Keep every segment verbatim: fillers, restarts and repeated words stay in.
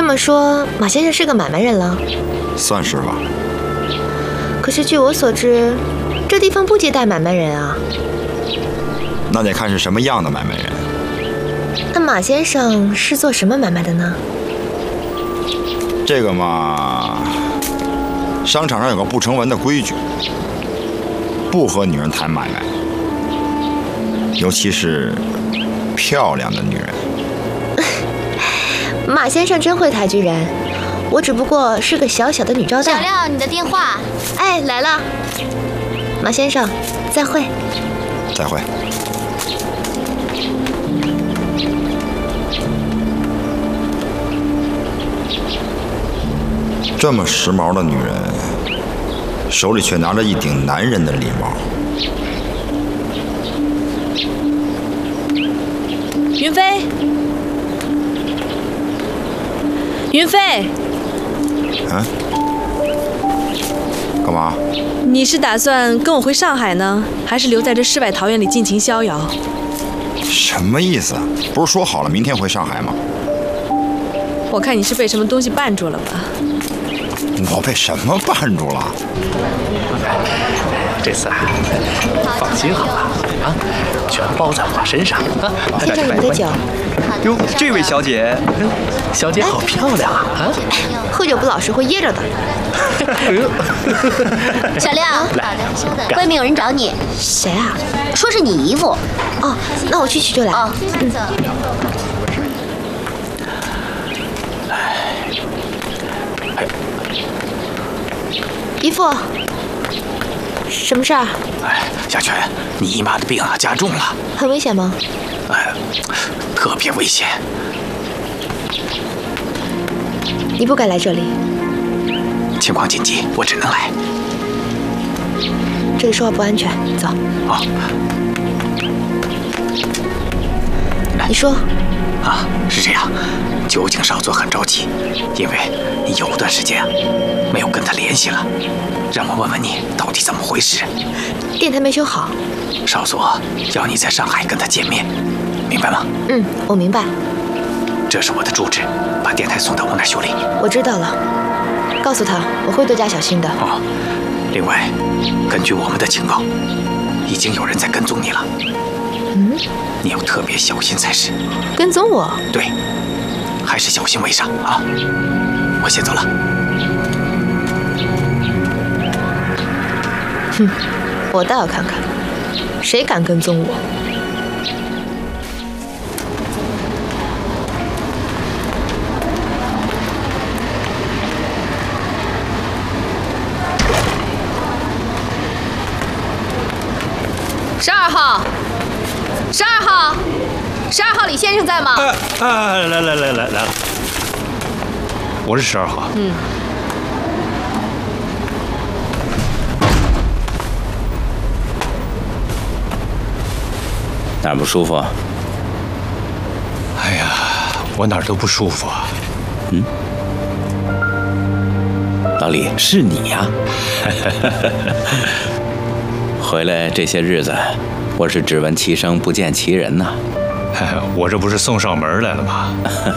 么说，马先生是个买卖人了？ 算是吧。 可是据我所知，这地方不接待买卖人啊。 那得看是什么样的买卖人。 那马先生是做什么买卖的呢？ 这个嘛，商场上有个不成文的规矩，不和女人谈买卖，尤其是漂亮的女人。 马先生真会抬举人，我只不过是个小小的女招待。 小廖，你的电话。 哎，来了。马先生，再会。 再会。这么时髦的女人，手里却拿着一顶男人的礼帽。 云飞，云飞， 嗯？干嘛？ 你是打算跟我回上海呢，还是留在这世外桃源里尽情逍遥？ 什么意思？不是说好了明天回上海吗？ 我看你是被什么东西绊住了吧？ 我被什么绊住了？ 这次啊，放心好了啊，全包在我身上啊。 先生，你的酒。 哟，这位小姐，小姐好漂亮啊！啊， 喝酒不老实会噎着的。 小廖，外面有人找你。 谁啊？ 说是你姨父。 哦，那我去取就来。 哦， 嗯。姨父，什么事儿？ 哎，小泉，你姨妈的病啊加重了。 很危险吗？ 哎，特别危险。 你不该来这里。 情况紧急，我只能来。 这里说话不安全，走。 好。 你说。 啊，是这样，酒井少佐很着急，因为你有段时间啊没有跟他联系了，让我问问你到底怎么回事。 电台没修好， 少佐要你在上海跟他见面，明白吗？ 嗯，我明白。 这是我的住址，把电台送到我那儿修理。 我知道了，告诉他我会多加小心的。 哦，另外，根据我们的情报，已经有人在跟踪你了。 嗯， 你要特别小心才是。 跟踪我？ 对，还是小心为上啊！我先走了。 哼，我倒要看看，谁敢跟踪我。 十二号，十二号，十二号，李先生在吗？ 啊啊！来来来来来了，我是十二号。 嗯。 哪儿不舒服啊？ 哎呀，我哪儿都不舒服啊。 嗯。老李，是你呀、回来这些日子，我是只闻其声不见其人呐。 我这不是送上门来了吗？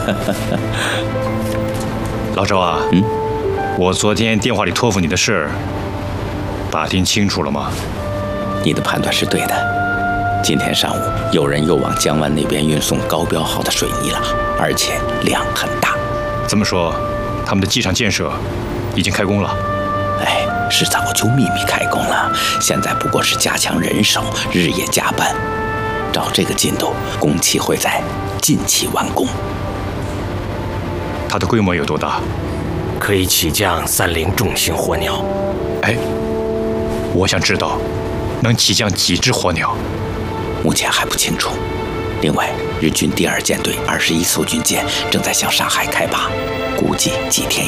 老周啊， 嗯， 我昨天电话里托付你的事，打听清楚了吗？ 你的判断是对的。今天上午，有人又往江湾那边运送高标号的水泥了，而且量很大。 这么说，他们的机场建设已经开工了？ 哎，是早就秘密开工了，现在不过是加强人手，日夜加班。照这个进度，工期会在近期完工。 它的规模有多大？ 可以起降三菱重型火鸟。 哎，我想知道，能起降几只火鸟？ 目前还不清楚。另外，日军第二舰队二十一艘军舰正在向上海开拔，估计几天